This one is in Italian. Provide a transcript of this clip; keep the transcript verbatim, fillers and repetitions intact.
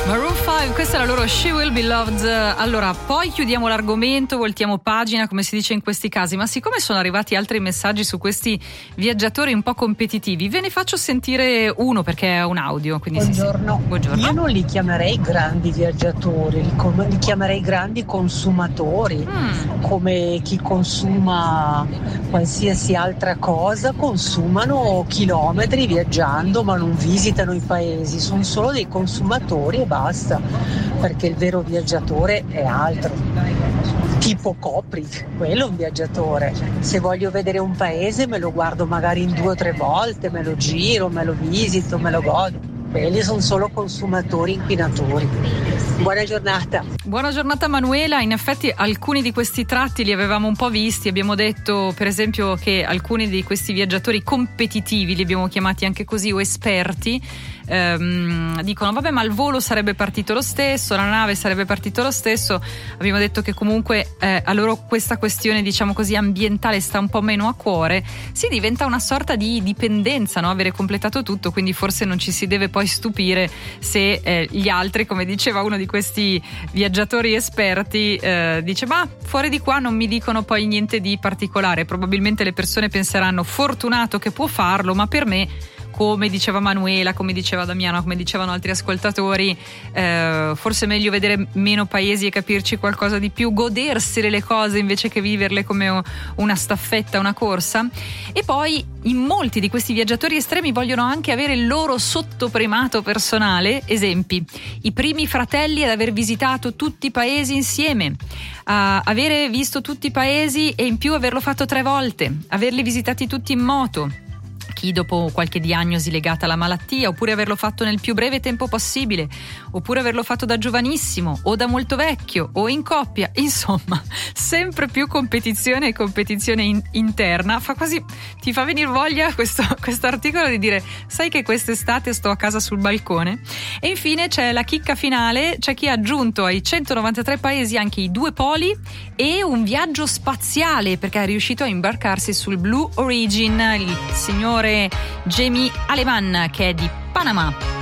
Maroon cinque, questa è la loro She Will Be Loved. Allora, poi chiudiamo l'argomento, voltiamo pagina, come si dice in questi casi, ma siccome sono arrivati altri messaggi su questi viaggiatori un po' competitivi, ve ne faccio sentire uno perché è un audio. Quindi Buongiorno. Sì, sì. Buongiorno. Io non li chiamerei grandi viaggiatori, li, com- li chiamerei grandi consumatori, mm. come chi consuma qualsiasi altra cosa, consumano chilometri viaggiando ma non visitano i paesi, sono solo dei consumatori e basta, perché il vero viaggiatore è altro, tipo Copri, quello è un viaggiatore. Se voglio vedere un paese me lo guardo magari in due o tre volte, me lo giro, me lo visito, me lo godo. Quelli sono solo consumatori inquinatori. Buona giornata. Buona giornata Manuela, in effetti alcuni di questi tratti li avevamo un po' visti, abbiamo detto per esempio che alcuni di questi viaggiatori competitivi, li abbiamo chiamati anche così, o esperti, ehm, dicono vabbè ma il volo sarebbe partito lo stesso, la nave sarebbe partito lo stesso. Abbiamo detto che comunque eh, a loro questa questione diciamo così ambientale sta un po' meno a cuore, si diventa una sorta di dipendenza, no? Avere completato tutto, quindi forse non ci si deve poi stupire se eh, gli altri, come diceva uno di questi viaggiatori esperti, eh, dice ma fuori di qua non mi dicono poi niente di particolare. Probabilmente le persone penseranno fortunato che può farlo, ma per me, come diceva Manuela, come diceva Damiano, come dicevano altri ascoltatori, eh, forse è meglio vedere meno paesi e capirci qualcosa di più, godersele le cose invece che viverle come una staffetta, una corsa. E poi in molti di questi viaggiatori estremi vogliono anche avere il loro sottoprimato personale. Esempi: i primi fratelli ad aver visitato tutti i paesi insieme, a avere visto tutti i paesi e in più averlo fatto tre volte, averli visitati tutti in moto, chi dopo qualche diagnosi legata alla malattia, oppure averlo fatto nel più breve tempo possibile, oppure averlo fatto da giovanissimo o da molto vecchio o in coppia. Insomma, sempre più competizione e competizione in- interna. Fa quasi, ti fa venire voglia questo articolo di dire sai che quest'estate sto a casa sul balcone. E infine c'è la chicca finale, c'è chi ha aggiunto ai centonovantatré paesi anche i due poli e un viaggio spaziale, perché è riuscito a imbarcarsi sul Blue Origin, il signore Jamie Aleman, che è di Panama.